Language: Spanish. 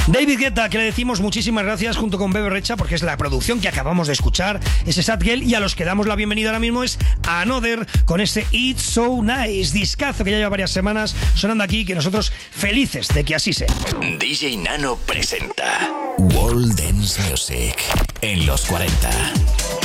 David Guetta, que le decimos muchísimas gracias junto con Bebe Rexha, porque es la producción que acabamos de escuchar, ese Sad Girl, y a los que damos la bienvenida ahora mismo es Another con ese It's So Nice, discazo que ya lleva varias semanas sonando aquí, que nosotros felices de que así sea. DJ Nano presenta World Dance Music en los 40.